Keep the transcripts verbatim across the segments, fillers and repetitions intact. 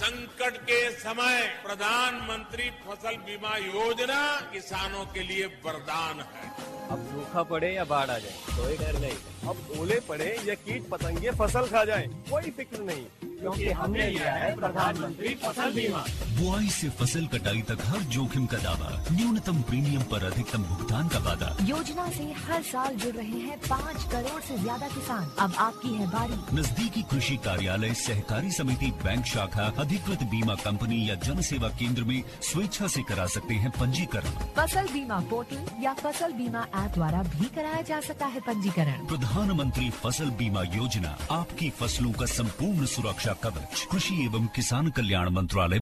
संकट के समय प्रधानमंत्री फसल बीमा योजना किसानों के लिए वरदान है। अब सूखा पड़े या बाढ़ आ जाए कोई डर नहीं। अब ओले पड़े या कीट पतंगे फसल खा जाए कोई फिक्र नहीं, क्योंकि हमने लिया है प्रधानमंत्री फसल बीमा। बुआई से फसल कटाई तक हर जोखिम का दावा, न्यूनतम प्रीमियम पर अधिकतम भुगतान का वादा। योजना से हर साल जुड़ रहे हैं पाँच करोड़ से ज्यादा किसान। अब आपकी है बारी। नजदीकी कृषि कार्यालय, सहकारी समिति, बैंक शाखा, अधिकृत बीमा कंपनी या जन सेवा केंद्र में स्वेच्छा से करा सकते हैं पंजीकरण। फसल बीमा पोर्टल या फसल बीमा ऐप द्वारा भी कराया जा सकता है पंजीकरण। प्रधानमंत्री फसल बीमा योजना, आपकी फसलों का संपूर्ण सुरक्षा कवच। कृषि एवं किसान कल्याण मंत्रालय।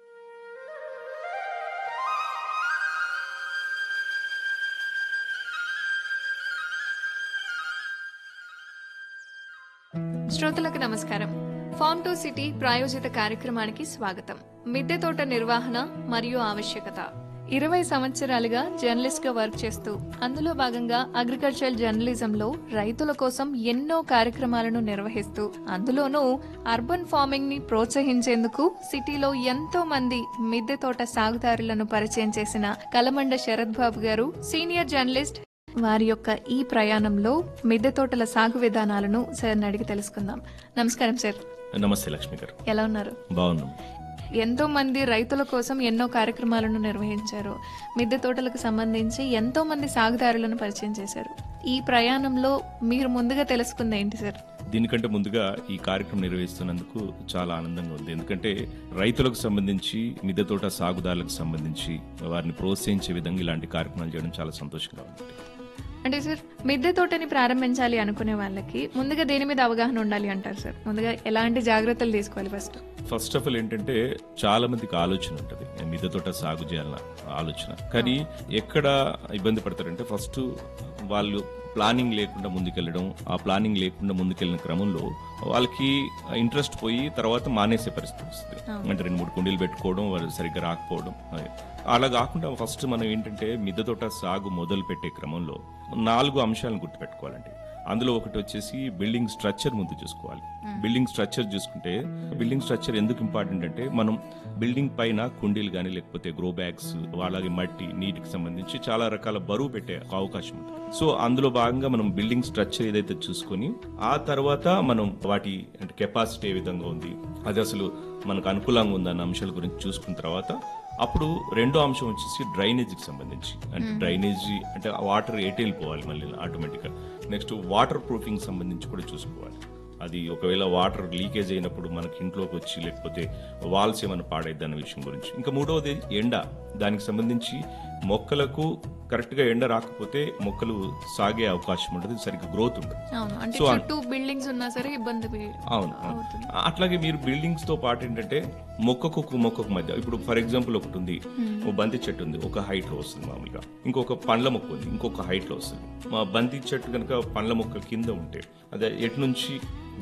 శ్రోతలకు నమస్కారం. ఫార్మ్ టు సిటీ ప్రాయోజిత కార్యక్రమానికి స్వాగతం. మిద్దె తోట నిర్వహణ మరియు ఆవశ్యకత. ఇరవై సంవత్సరాలుగా జర్నలిస్ట్ గా వర్క్ చేస్తూ అందులో భాగంగా అగ్రికల్చరల్ జర్నలిజంలో రైతుల కోసం ఎన్నో కార్యక్రమాలను నిర్వహిస్తూ అందులోనూ అర్బన్ ఫార్మింగ్ ని ప్రోత్సహించేందుకు సిటీలో ఎంతో మంది మిద్దె తోట సాగుదారులను పరిచయం చేసిన కలమండ శరత్ బాబు గారు సీనియర్ జర్నలిస్ట్. వారి యొక్క ఈ ప్రయాణంలో మిద్దె తోటల సాగు విధానాలను సార్ అడిగి తెలుసుకుందాం. నమస్కారం సార్. నమస్తే లక్ష్మి గారు. ఎలా ఉన్నారు? బాగున్నాం. ఎంతో మంది రైతుల కోసం ఎన్నో కార్యక్రమాలను నిర్వహించారు. మిద్దె తోటలకు సంబంధించి ఎంతో మంది సాగుదారులను పరిచయం చేశారు. ఈ ప్రయాణంలో మీరు ముందుగా తెలుసుకుంది ఏంటి సార్? దీనికంటే ముందుగా ఈ కార్యక్రమం నిర్వహిస్తున్నందుకు చాలా ఆనందంగా ఉంది. ఎందుకంటే రైతులకు సంబంధించి, మిద్దె తోట సాగుదారులకు సంబంధించి వారిని ప్రోత్సహించే విధంగా ఇలాంటి కార్యక్రమాలు చేయడం చాలా సంతోషంగా ఉంది. అంటే సార్, మిద్దె తోటని ప్రారంభించాలి అనుకునే వాళ్ళకి ముందుగా దేని మీద అవగాహన ఉండాలి అంటారు సార్? ముందుగా ఎలాంటి జాగ్రత్తలు తీసుకోవాలి? ఫస్ట్ ఫస్ట్ ఆఫ్ ఆల్ ఏంటంటే చాలా మందికి ఆలోచన ఉంటుంది మిద్దె తోట సాగు చేయాలన్న ఆలోచన. కానీ ఎక్కడ ఇబ్బంది పడతారంటే ఫస్ట్ వాళ్ళు ప్లానింగ్ లేకుండా ముందుకెళ్ళడం, ఆ ప్లానింగ్ లేకుండా ముందుకెళ్ళిన క్రమంలో వాళ్ళకి ఇంట్రెస్ట్ పోయి తర్వాత మానేసే పరిస్థితి వస్తుంది. అంటే రెండు మూడు కుండీలు పెట్టుకోవడం, వాళ్ళు సరిగ్గా రాకపోవడం. అలా కాకుండా ఫస్ట్ మనం ఏంటంటే మిద్దె తోట సాగు మొదలు పెట్టే క్రమంలో నాలుగు అంశాలను గుర్తుపెట్టుకోవాలండి. అందులో ఒకటి వచ్చేసి బిల్డింగ్ స్ట్రక్చర్ ముందు చూసుకోవాలి. బిల్డింగ్ స్ట్రక్చర్ చూసుకుంటే, బిల్డింగ్ స్ట్రక్చర్ ఎందుకు ఇంపార్టెంట్ అంటే మనం బిల్డింగ్ పైన కుండీలు కానీ లేకపోతే గ్రో బ్యాగ్స్, అలాగే మట్టి, నీటికి సంబంధించి చాలా రకాల బరువు పెట్టే అవకాశం ఉంటుంది. సో అందులో భాగంగా మనం బిల్డింగ్ స్ట్రక్చర్ ఏదైతే చూసుకొని ఆ తర్వాత మనం వాటి అంటే కెపాసిటీ ఏ విధంగా ఉంది, అది అసలు మనకు అనుకూలంగా ఉందన్న అంశాల గురించి చూసుకున్న తర్వాత అప్పుడు రెండో అంశం వచ్చేసి డ్రైనేజీకి సంబంధించి. అంటే డ్రైనేజీ అంటే వాటర్ ఎటు వెళ్ళిపోవాలి మళ్ళీ ఆటోమేటిక్గా. నెక్స్ట్ వాటర్ ప్రూఫింగ్ సంబంధించి కూడా చూసుకోవాలి. అది ఒకవేళ వాటర్ లీకేజ్ అయినప్పుడు మనకి ఇంట్లోకి వచ్చి లేకపోతే వాల్స్ ఏమైనా పాడైద్ది అన్న విషయం గురించి. ఇంకా మూడవది ఎండ. దానికి సంబంధించి మొక్కలకు కరెక్ట్ గా ఎండ రాకపోతే మొక్కలు సాగే అవకాశం ఉంటుంది, సరిగ్గా గ్రోత్ ఉంటుంది. సో బిల్డింగ్స్ ఉన్నా సరే ఇబ్బంది. అవును. అట్లాగే మీరు బిల్డింగ్స్ తో పాటు ఏంటంటే మొక్కకు మొక్కకు మధ్య, ఇప్పుడు ఫర్ ఎగ్జాంపుల్ ఒకటి ఉంది, ఒక బంతి చెట్టు ఉంది, ఒక హైట్ లో వస్తుంది మామూలుగా. ఇంకొక పండ్ల మొక్క ఉంది, ఇంకొక హైట్ లో వస్తుంది. మా బంతి చెట్టు కనుక పండ్ల మొక్క కింద ఉంటే అదే ఎటు నుంచి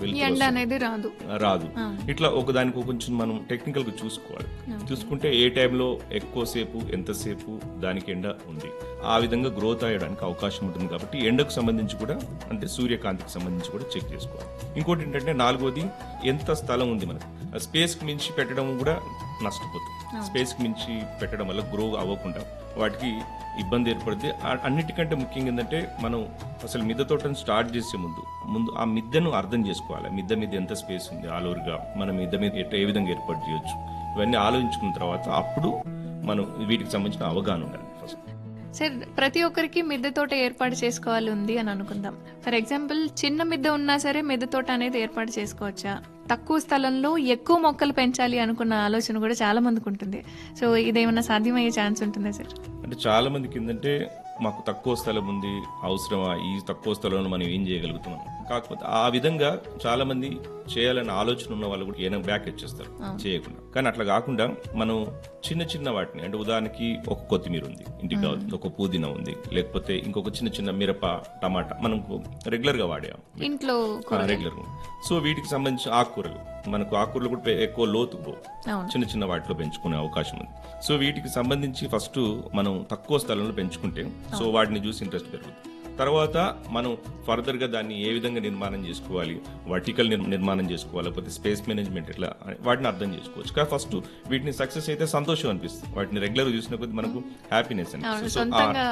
అనేది రాదు రాదు ఇట్లా ఒకదానికి కొంచెం మనం టెక్నికల్ గా చూసుకోవాలి. చూసుకుంటే ఏ టైంలో ఎక్కువసేపు ఎంతసేపు దానికి ఎండ ఉంది, ఆ విధంగా గ్రోత్ అయ్యడానికి అవకాశం ఉంటుంది. కాబట్టి ఎండకు సంబంధించి కూడా అంటే సూర్యకాంతికి సంబంధించి కూడా చెక్ చేసుకోవాలి. ఇంకోటి ఏంటంటే నాలుగోది ఎంత స్థలం ఉంది మనకు. స్పేస్ కి మించి పెట్టడం కూడా నష్టపోతుంది. స్పేస్ కి మించి పెట్టడం వల్ల గ్రో అవ్వకుండా వాటికి ఇబ్బంది ఏర్పడుతుంది. అన్నిటికంటే ముఖ్యంగా ఏంటంటే మనం అసలు మిద్దె తోటను స్టార్ట్ చేసే ముందు ముందు ఆ మిద్దెను అర్థం చేసుకోవాలి. మిద్దె మీద ఎంత స్పేస్ ఉంది, ఆల్ ఓవర్గా మనం మిద్దె మీద ఏ విధంగా ఏర్పాటు చేయొచ్చు, ఇవన్నీ ఆలోచించుకున్న తర్వాత అప్పుడు మనం వీటికి సంబంధించిన అవగాహన ఉండాలి. ఫస్ట్ సార్, ప్రతి ఒక్కరికి మిద్దె తోట ఏర్పాటు చేసుకోవాలి ఉంది అని అనుకుందాం. ఫర్ ఎగ్జాంపుల్ చిన్న మిద్దె ఉన్నా సరే మిద్దె తోట అనేది ఏర్పాటు చేసుకోవచ్చా? తక్కువ స్థలంలో ఎక్కువ మొక్కలు పెంచాలి అనుకున్న ఆలోచన కూడా చాలా మందికి ఉంటుంది. సో ఇదేమన్నా సాధ్యమయ్యే ఛాన్స్ ఉంటుందా సార్? అంటే చాలా మందికి ఏంటంటే మాకు తక్కువ స్థలం ఉంది, అవసరమా, ఈ తక్కువ స్థలంలో మనం ఏం చేయగలుగుతాం. కాకపోతే ఆ విధంగా చాలా మంది చేయాలన్న ఆలోచన ఉన్న వాళ్ళు కూడా ఏమైనా బ్యాక్ వచ్చేస్తారు చేయకుండా. కానీ అట్లా కాకుండా మనం చిన్న చిన్న వాటిని, అంటే ఉదాహరణకి ఒక కొత్తిమీర ఉంది ఇంటికి కావాలి, ఒక పుదీనా ఉంది, లేకపోతే ఇంకొక చిన్న చిన్న మిరప, టమాటా మనం రెగ్యులర్ గా వాడాం ఇంట్లో రెగ్యులర్ గా. సో వీటికి సంబంధించిన ఆకుకూరలు, మనకు ఆకుకూరలు కూడా ఎక్కువ లోతు చిన్న చిన్న వాటిలో పెంచుకునే అవకాశం ఉంది. సో వీటికి సంబంధించి ఫస్ట్ మనం తక్కువ స్థలంలో పెంచుకుంటే సో వాటిని చూసి ఇంట్రెస్ట్ పెరుగుతుంది. తర్వాత మనం ఫర్దర్ గా దాన్ని ఏ విధంగా నిర్మాణం చేసుకోవాలి, వర్టికల్ నిర్మాణం చేసుకోవాలి, లేకపోతే స్పేస్ మేనేజ్మెంట్ ఎట్లా అని వాటిని అర్థం చేసుకోవచ్చు. కానీ ఫస్ట్ వీటిని సక్సెస్ అయితే సంతోషం అనిపిస్తుంది, వాటిని రెగ్యులర్ చూసిన కొద్ది మనకు హ్యాపీనెస్ అనిపిస్తుంది. సో సొంతంగా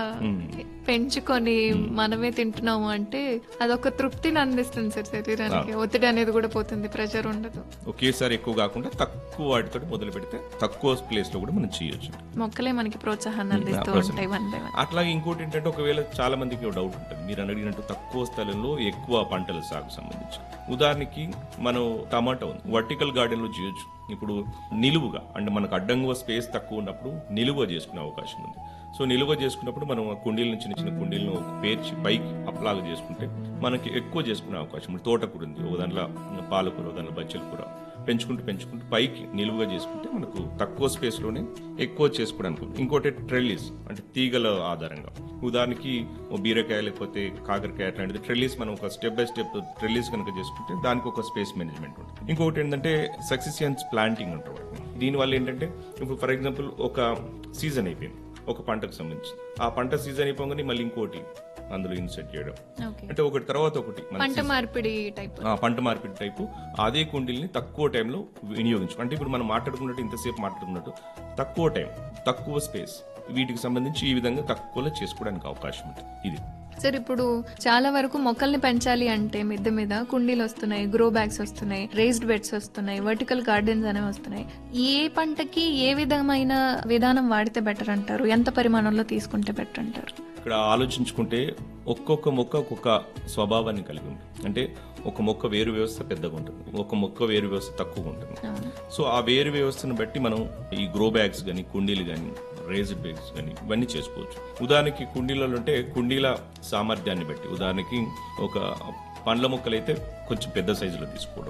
పెంచుకొని మనమే తింటున్నాము అంటే అదొక తృప్తిని అందిస్తుంది సార్ శరీరానికి. ఒత్తిడి అనేది కూడా పోతుంది, ప్రెషర్ ఉండదు. ఒకేసారి ఎక్కువ కాకుండా తక్కువ వాటితో మొదలు పెడితే తక్కువ ప్లేస్ లో కూడా మనం చేయొచ్చు. మొక్కలే మనకి ప్రోత్సాహాన్ని అందిస్తూ ఉంటాయి వన్ బై వన్. అట్లాగే ఇంకోటి ఏంటంటే, ఒకవేళ చాలా మందికి డౌట్ ఉంటుంది, మీరు అడిగినట్టు తక్కువ స్థలంలో ఎక్కువ పంటల సాగు సంబంధించి. ఉదాహరణకి మనం టమాటా ఉంది, వర్టికల్ గార్డెన్ లో చేయొచ్చు. ఇప్పుడు నిలువుగా అంటే మనకు అడ్డంగా స్పేస్ తక్కువ ఉన్నప్పుడు నిలువ చేసుకునే అవకాశం ఉంది. సో నిలువ చేసుకున్నప్పుడు మనం కుండీల చిన్న చిన్న కుండీలను పేర్చి పైకి అప్లాగా చేసుకుంటే మనకి ఎక్కువ చేసుకునే అవకాశం ఉంది. తోటకూర ఉంది, ఒక దాంట్లో పాలకూర, ఒక దాంట్లో బచ్చల కూర పెంచుకుంటూ పెంచుకుంటూ పైకి నిలువుగా చేసుకుంటే మనకు తక్కువ స్పేస్ లోనే ఎక్కువ చేసుకోవడానికి. ఇంకోటి ట్రెల్లిస్ అంటే తీగల ఆధారంగా, ఉదాహరణకి బీరకాయ లేకపోతే కాకరకాయ అట్లాంటిది ట్రెల్లిస్ మనం ఒక స్టెప్ బై స్టెప్ ట్రెల్లిస్ కనుక చేసుకుంటే దానికి ఒక స్పేస్ మేనేజ్మెంట్ ఉంటుంది. ఇంకొకటి ఏంటంటే సక్సెసియన్స్ ప్లాంటింగ్ అంటారు. దీనివల్ల ఏంటంటే ఇప్పుడు ఫర్ ఎగ్జాంపుల్ ఒక సీజన్ అయిపోయింది ఒక పంటకు సంబంధించి, ఆ పంట సీజన్ అయిపోగానే మళ్ళీ ఇంకోటి అందులో ఇన్సెట్ చేయడం, అంటే ఒకటి తర్వాత ఒకటి పంట మార్పిడి టైప్ పంట మార్పిడి టైపు అదే కుండీల్ని తక్కువ టైంలో వినియోగించు. అంటే ఇప్పుడు మనం మాట్లాడుకున్నట్టు ఇంతసేపు మాట్లాడుకున్నట్టు తక్కువ టైం తక్కువ స్పేస్ వీటికి సంబంధించి ఈ విధంగా తక్కువలో చేసుకోవడానికి అవకాశం ఉంటుంది. ఇది సార్ ఇప్పుడు చాలా వరకు మొక్కల్ని పెంచాలి అంటే మిద్దె మీద కుండీలు వస్తున్నాయి, గ్రో బ్యాగ్స్ వస్తున్నాయి, రేస్డ్ బెడ్స్ వస్తున్నాయి, వర్టికల్ గార్డెన్స్ అనేవి వస్తున్నాయి. ఏ పంటకి ఏ విధమైన విధానం వాడితే బెటర్ అంటారు, ఎంత పరిమాణంలో తీసుకుంటే బెటర్ అంటారు? ఇక్కడ ఆలోచించుకుంటే ఒక్కొక్క మొక్క ఒక్కొక్క స్వభావాన్ని కలిగి ఉంది. అంటే ఒక మొక్క వేరు వ్యవస్థ పెద్దగా ఉంటుంది, ఒక మొక్క వేరు వ్యవస్థ తక్కువగా ఉంటుంది. సో ఆ వేరు వ్యవస్థను బట్టి మనం ఈ గ్రో బ్యాగ్స్ కానీ కుండీలు కానీ రేజ్డ్ బెడ్స్ కానీ ఇవన్నీ చేసుకోవచ్చు. ఉదాహరణకి కుండీలలో అంటే కుండీల సామర్థ్యాన్ని బట్టి, ఉదాహరణకి ఒక పండ్ల మొక్కలైతే కొంచెం పెద్ద సైజులో తీసుకోవడం,